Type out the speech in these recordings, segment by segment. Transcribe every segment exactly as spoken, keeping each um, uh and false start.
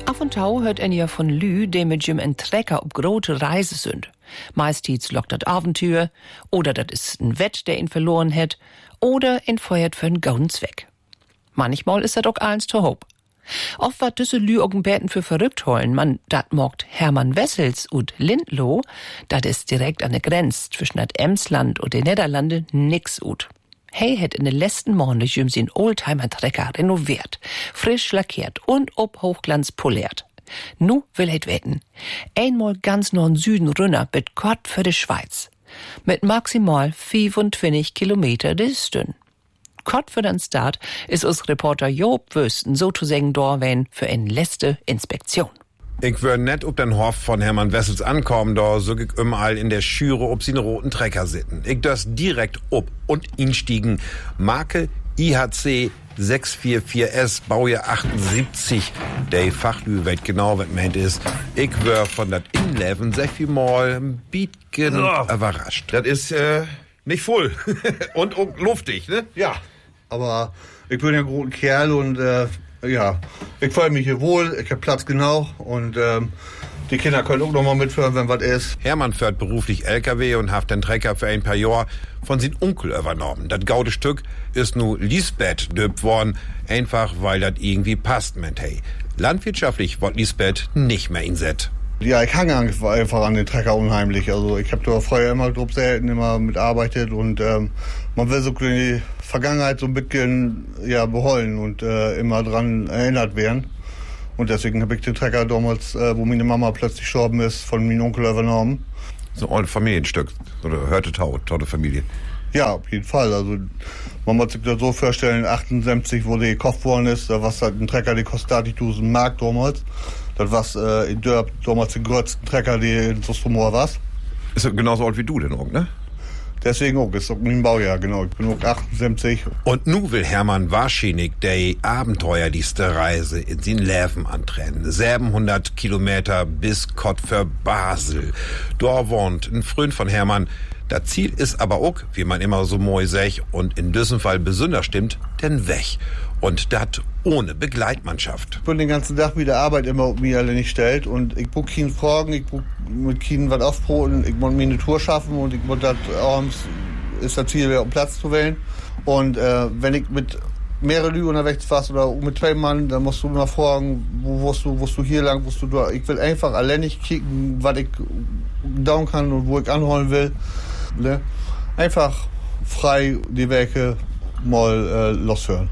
Af und tau hört en ja von Lü, die mit Jim en Trecker ob grote Reise sind. Meistens lockt dat Abenteuer, oder dat ist ein Wett, der ihn verloren hat, oder ihn feuert für einen gauden Zweck. Manchmal ist dat auch eins zu hob. Oft wat düsse Lü auch Bäten für verrückt holen, man dat mogt Hermann Wessels und Lindloh, dat ist direkt an der Grenze zwischen dat Emsland und den Niederlande nix ut. Hey het in den letzten Monaten Jim sin Oldtimer-Trecker renoviert, frisch lackiert und ob Hochglanz poliert. Nu will het wetten. Einmal ganz norden Süden runter mit Gott für die Schweiz. Mit maximal fünfundzwanzig Kilometer Distün. Gott für den Start ist uns Reporter Job Wüsten sozusagen dorwen für eine letzte Inspektion. Ich wär net ob den Hof von Hermann Wessels ankommen, da so ich überall in der Schüre ob sie ne roten Trecker sitten. Ich das direkt ob und instiegen. Marke I H C sechs vier vier S, Baujahr achtundsiebzig. Der Fachlü weet genau, was meint ist. Ich wär von dat Inleven sehr viel mal ein bisschen oh. überrascht. Das ist äh, nicht voll und, und luftig, ne? Ja, aber ich bin ja ein großer Kerl und äh, ja, ich fühle mich hier wohl, ich hab Platz genau und ähm, die Kinder können auch noch mal mitfahren, wenn was ist. Hermann fährt beruflich L K W und haft den Trecker für ein paar Jahre von sin Onkel übernommen. Das gaude Stück ist nu Lisbeth döpt worden, einfach weil das irgendwie passt, meint hey. Landwirtschaftlich wird Lisbeth nicht mehr inset. Ja, ich hange einfach an den Trecker unheimlich. Also ich habe da vorher immer grob selten immer mitarbeitet und ähm, man will so die Vergangenheit so ein bisschen ja, beholen und äh, immer dran erinnert werden. Und deswegen habe ich den Trecker damals, äh, wo meine Mama plötzlich gestorben ist, von meinem Onkel übernommen. So ein Familienstück, oder hörte tau, tolle Familie. Ja, auf jeden Fall. Also man muss sich das so vorstellen, achtundsiebzig, wo der gekauft worden ist, da war halt ein Trecker, der kostet achtzigtausend Mark damals. Das war äh, in Dörp damals den größten Trecker, der in Sostromor war. Ist ja genauso alt wie du denn auch, ne? Deswegen auch, ist auch ein Baujahr, genau. Ich bin auch achtundsiebzig. Und nu will Hermann wahrscheinlich der abenteuerlichste Reise in sin Leben antrennen. siebenhundert Kilometer bis Kott für Basel. Da wohnt ein Freund von Hermann. Das Ziel ist aber auch, wie man immer so moi sech und in diesem Fall besonders stimmt, den Weg. Und das ohne Begleitmannschaft. Ich bin den ganzen Tag wie der Arbeit immer auf mich alle nicht stellt und ich buch keinen Fragen, ich buch mit keinen was aufbroten, ich muss mir eine Tour schaffen und ich muss das abends ist das Ziel, um Platz zu wählen. Und äh, wenn ich mit mehrere Lüge unterwegs warst oder mit zwei Mann, dann musst du immer fragen, wo wirst du, wirst du hier lang, wirst du da. Ich will einfach alleinig kicken, was ich down kann und wo ich anholen will. Ne? Einfach frei die Werke mal äh, loshören.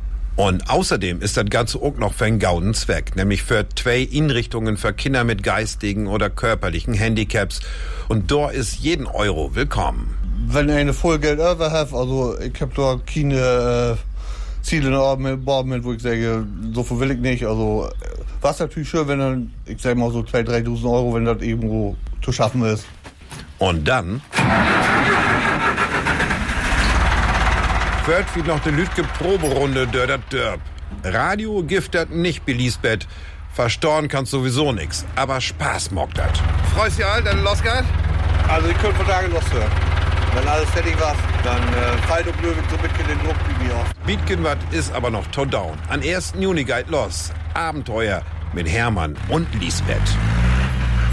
Und außerdem ist das Ganze auch noch für einen gauden Zweck, nämlich für zwei Einrichtungen für Kinder mit geistigen oder körperlichen Handicaps. Und da ist jeden Euro willkommen. Wenn ich eine voll Geld über habe, also ich habe da keine äh, Ziele in der Arbeit, wo ich sage, so viel will ich nicht. Also was natürlich schön, wenn dann, ich sage mal so zweitausend, dreitausend Euro, wenn das irgendwo zu schaffen ist. Und dann wird wie noch die Lütke Proberunde dör dat Dörp. Radio gibt dat nicht, Lisbeth. Verstorben kannst sowieso nix. Aber Spaß mockt dat. Freust du all, dann losgeht? Also ich könnte von Tage loshören. Wenn alles fertig war, dann äh, fallt und blöd so mit den Druck wie mir auf. Bietgen wat ist aber noch to down. An ersten Juni geht los. Abenteuer mit Hermann und Lisbeth.